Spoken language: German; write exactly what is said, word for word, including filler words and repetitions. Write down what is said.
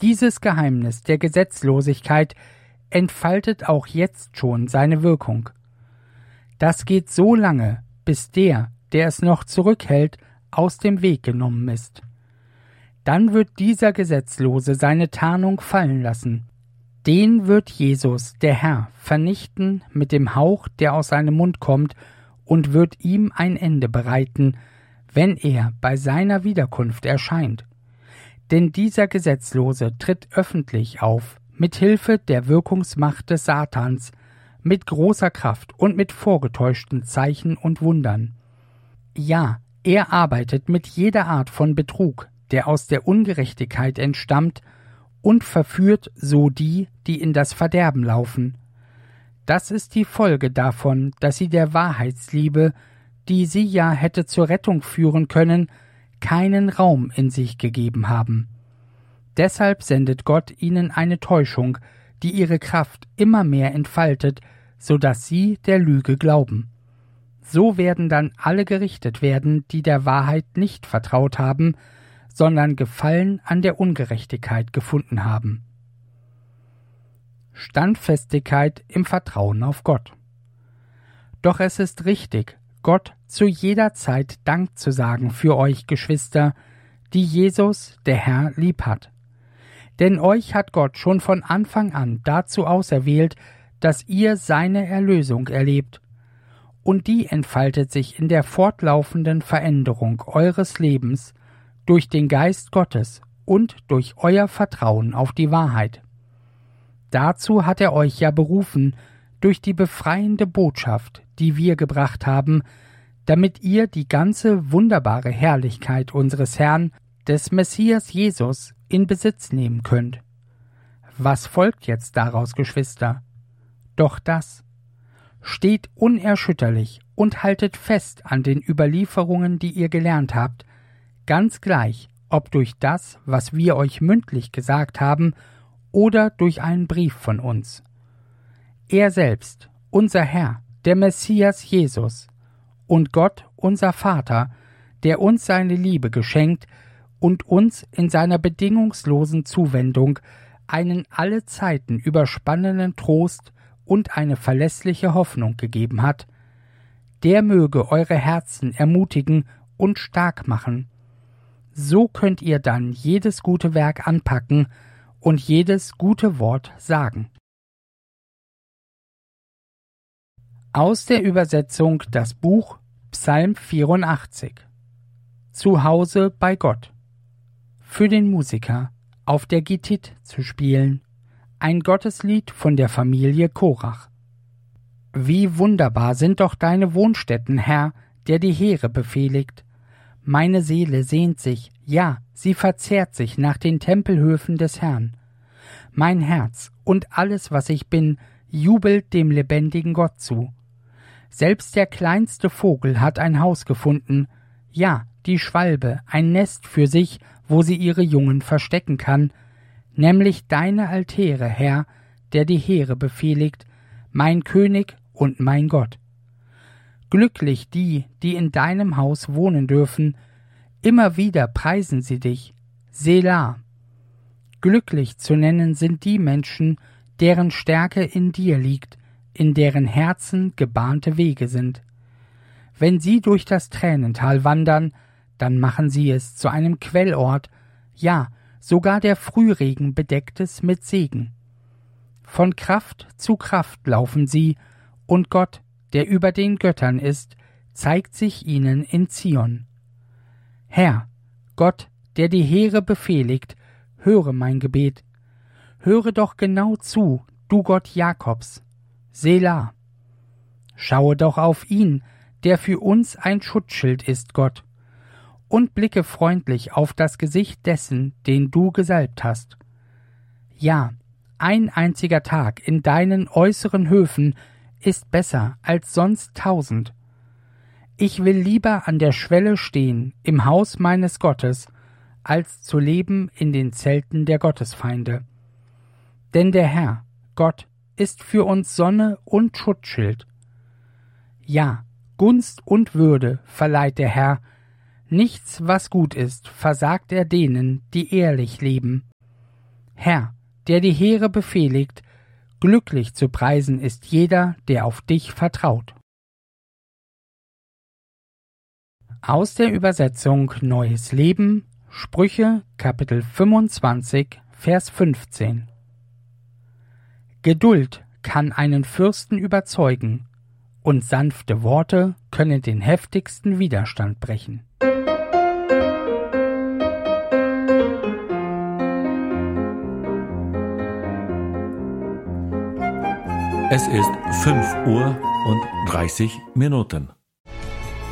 Dieses Geheimnis der Gesetzlosigkeit entfaltet auch jetzt schon seine Wirkung. Das geht so lange, bis der, der es noch zurückhält, aus dem Weg genommen ist. Dann wird dieser Gesetzlose seine Tarnung fallen lassen. Den wird Jesus, der Herr, vernichten mit dem Hauch, der aus seinem Mund kommt, und wird ihm ein Ende bereiten, wenn er bei seiner Wiederkunft erscheint. Denn dieser Gesetzlose tritt öffentlich auf, mit Hilfe der Wirkungsmacht des Satans, mit großer Kraft und mit vorgetäuschten Zeichen und Wundern. Ja, er arbeitet mit jeder Art von Betrug, der aus der Ungerechtigkeit entstammt, und verführt so die, die in das Verderben laufen. Das ist die Folge davon, dass sie der Wahrheitsliebe, die sie ja hätte zur Rettung führen können, keinen Raum in sich gegeben haben. Deshalb sendet Gott ihnen eine Täuschung, die ihre Kraft immer mehr entfaltet, so dass sie der Lüge glauben. So werden dann alle gerichtet werden, die der Wahrheit nicht vertraut haben, sondern Gefallen an der Ungerechtigkeit gefunden haben. Standfestigkeit im Vertrauen auf Gott. Doch es ist richtig, Gott zu jeder Zeit Dank zu sagen für euch, Geschwister, die Jesus, der Herr, lieb hat. Denn euch hat Gott schon von Anfang an dazu auserwählt, dass ihr seine Erlösung erlebt. Und die entfaltet sich in der fortlaufenden Veränderung eures Lebens durch den Geist Gottes und durch euer Vertrauen auf die Wahrheit. Dazu hat er euch ja berufen, durch die befreiende Botschaft, die wir gebracht haben, damit ihr die ganze wunderbare Herrlichkeit unseres Herrn, des Messias Jesus, in Besitz nehmen könnt. Was folgt jetzt daraus, Geschwister? Doch das: Steht unerschütterlich und haltet fest an den Überlieferungen, die ihr gelernt habt, ganz gleich, ob durch das, was wir euch mündlich gesagt haben, oder durch einen Brief von uns. Er selbst, unser Herr, der Messias Jesus, und Gott, unser Vater, der uns seine Liebe geschenkt und uns in seiner bedingungslosen Zuwendung einen alle Zeiten überspannenen Trost und eine verlässliche Hoffnung gegeben hat, der möge eure Herzen ermutigen und stark machen. So könnt ihr dann jedes gute Werk anpacken und jedes gute Wort sagen. Aus der Übersetzung das Buch Psalm vierundachtzig. Zu Hause bei Gott. Für den Musiker auf der Gittit zu spielen. Ein Gotteslied von der Familie Korach. Wie wunderbar sind doch deine Wohnstätten, Herr, der die Heere befehligt. Meine Seele sehnt sich, ja, sie verzehrt sich nach den Tempelhöfen des Herrn. Mein Herz und alles, was ich bin, jubelt dem lebendigen Gott zu. Selbst der kleinste Vogel hat ein Haus gefunden, ja, die Schwalbe ein Nest für sich, wo sie ihre Jungen verstecken kann, nämlich deine Altäre, Herr, der die Heere befehligt, mein König und mein Gott. Glücklich die, die in deinem Haus wohnen dürfen, immer wieder preisen sie dich, Selah. Glücklich zu nennen sind die Menschen, deren Stärke in dir liegt, in deren Herzen gebahnte Wege sind. Wenn sie durch das Tränental wandern, dann machen sie es zu einem Quellort, ja, sogar der Frühregen bedeckt es mit Segen. Von Kraft zu Kraft laufen sie, und Gott, der über den Göttern ist, zeigt sich ihnen in Zion. Herr, Gott, der die Heere befehligt, höre mein Gebet. Höre doch genau zu, du Gott Jakobs. Selah. Schaue doch auf ihn, der für uns ein Schutzschild ist, Gott, und blicke freundlich auf das Gesicht dessen, den du gesalbt hast. Ja, ein einziger Tag in deinen äußeren Höfen ist besser als sonst tausend. Ich will lieber an der Schwelle stehen im Haus meines Gottes, als zu leben in den Zelten der Gottesfeinde. Denn der Herr, Gott, ist für uns Sonne und Schutzschild. Ja, Gunst und Würde verleiht der Herr, nichts, was gut ist, versagt er denen, die ehrlich leben. Herr, der die Heere befehligt, glücklich zu preisen ist jeder, der auf dich vertraut. Aus der Übersetzung Neues Leben, Sprüche, Kapitel fünfundzwanzig, Vers fünfzehn. Geduld kann einen Fürsten überzeugen, und sanfte Worte können den heftigsten Widerstand brechen. Es ist fünf Uhr und dreißig Minuten.